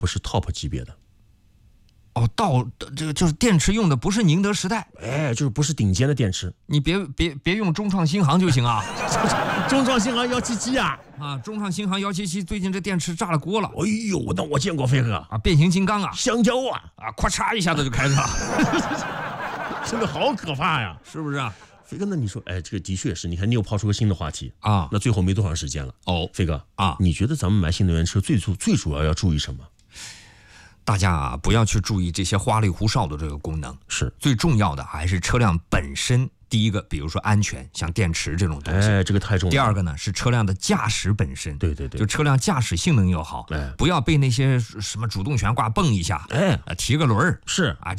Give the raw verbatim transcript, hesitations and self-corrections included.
不是 top 级别的。 哦，到这个就是电池用的不是宁德时代， 哎，就是不是顶尖的电池， 你别别别用中创新航就行啊。 中创新航幺七七啊， 啊，中创新航幺七七最近这电池炸了锅了。 哎呦，那我见过飞哥啊，变形金刚啊， 香蕉啊， 啊，咔嚓一下子就开了， 真的好可怕呀， 是不是啊？ 飞哥，那你说，哎，这个的确是，你看你又抛出个新的话题啊， 那最后没多长时间了哦， 飞哥啊， 你觉得咱们买新能源车最主最主要要注意什么？ 大家啊，不要去注意这些花里胡哨的这个功能， 是最重要的还是车辆本身。第一个，比如说安全，像电池这种东西， 哎，这个太重要了。 第二个呢，是车辆的驾驶本身， 对对对， 就车辆驾驶性能要好， 哎， 不要被那些什么主动悬挂蹦一下， 哎， 提个轮儿， 是啊，